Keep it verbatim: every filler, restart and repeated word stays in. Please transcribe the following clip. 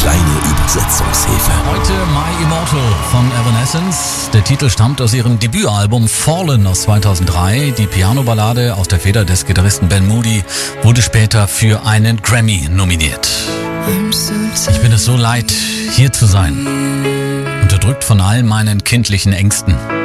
kleine Übersetzungshilfe. Heute My Immortal von Evanescence. Der Titel stammt aus ihrem Debütalbum Fallen aus zweitausenddrei. Die Piano-Ballade aus der Feder des Gitarristen Ben Moody wurde später für einen Grammy nominiert. Ich bin es so leid, hier zu sein. Unterdrückt von all meinen kindlichen Ängsten.